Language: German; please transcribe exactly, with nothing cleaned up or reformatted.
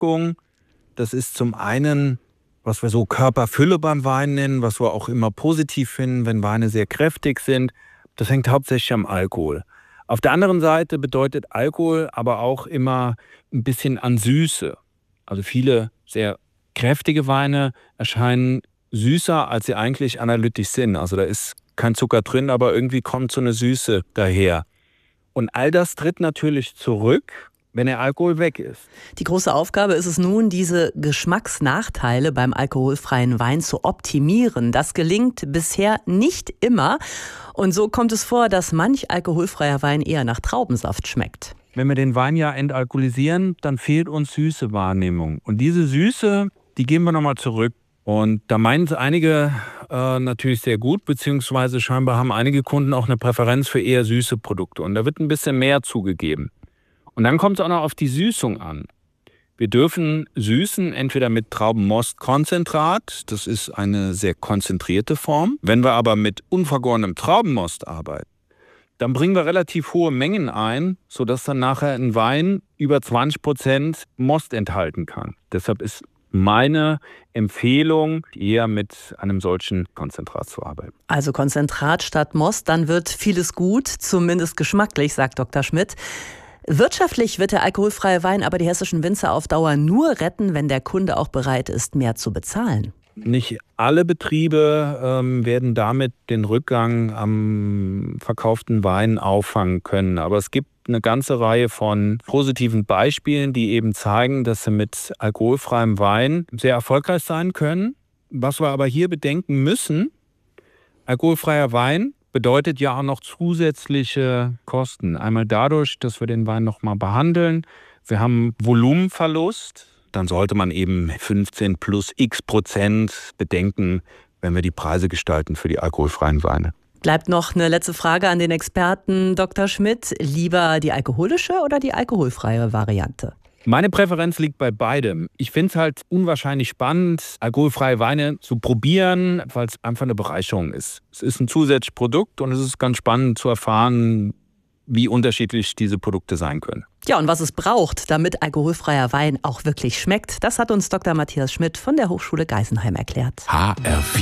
Verpackung. Das ist zum einen, was wir so Körperfülle beim Wein nennen, was wir auch immer positiv finden, wenn Weine sehr kräftig sind. Das hängt hauptsächlich am Alkohol. Auf der anderen Seite bedeutet Alkohol aber auch immer ein bisschen an Süße. Also viele sehr kräftige Weine erscheinen süßer, als sie eigentlich analytisch sind. Also da ist kein Zucker drin, aber irgendwie kommt so eine Süße daher. Und all das tritt natürlich zurück, wenn der Alkohol weg ist. Die große Aufgabe ist es nun, diese Geschmacksnachteile beim alkoholfreien Wein zu optimieren. Das gelingt bisher nicht immer. Und so kommt es vor, dass manch alkoholfreier Wein eher nach Traubensaft schmeckt. Wenn wir den Wein ja entalkoholisieren, dann fehlt uns süße Wahrnehmung. Und diese Süße, die geben wir nochmal zurück. Und da meinen es einige äh, natürlich sehr gut, beziehungsweise scheinbar haben einige Kunden auch eine Präferenz für eher süße Produkte. Und da wird ein bisschen mehr zugegeben. Und dann kommt es auch noch auf die Süßung an. Wir dürfen süßen entweder mit Traubenmostkonzentrat, das ist eine sehr konzentrierte Form. Wenn wir aber mit unvergorenem Traubenmost arbeiten, dann bringen wir relativ hohe Mengen ein, sodass dann nachher ein Wein über zwanzig Prozent Most enthalten kann. Deshalb ist meine Empfehlung, eher mit einem solchen Konzentrat zu arbeiten. Also Konzentrat statt Most, dann wird vieles gut, zumindest geschmacklich, sagt Doktor Schmidt. Wirtschaftlich wird der alkoholfreie Wein aber die hessischen Winzer auf Dauer nur retten, wenn der Kunde auch bereit ist, mehr zu bezahlen. Nicht alle Betriebe ähm, werden damit den Rückgang am verkauften Wein auffangen können. Aber es gibt eine ganze Reihe von positiven Beispielen, die eben zeigen, dass sie mit alkoholfreiem Wein sehr erfolgreich sein können. Was wir aber hier bedenken müssen, alkoholfreier Wein bedeutet ja auch noch zusätzliche Kosten. Einmal dadurch, dass wir den Wein nochmal behandeln. Wir haben Volumenverlust. Dann sollte man eben fünfzehn plus x Prozent bedenken, wenn wir die Preise gestalten für die alkoholfreien Weine. Bleibt noch eine letzte Frage an den Experten, Doktor Schmidt. Lieber die alkoholische oder die alkoholfreie Variante? Meine Präferenz liegt bei beidem. Ich finde es halt unwahrscheinlich spannend, alkoholfreie Weine zu probieren, weil es einfach eine Bereicherung ist. Es ist ein zusätzliches Produkt und es ist ganz spannend zu erfahren, wie unterschiedlich diese Produkte sein können. Ja, und was es braucht, damit alkoholfreier Wein auch wirklich schmeckt, das hat uns Doktor Matthias Schmidt von der Hochschule Geisenheim erklärt. H R vier